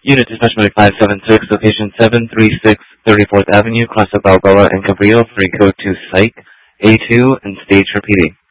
Unit Dispatch 576, location 736 34th Avenue, Costa Balboa and Cabrillo, free code to Psych A2 and stage repeating.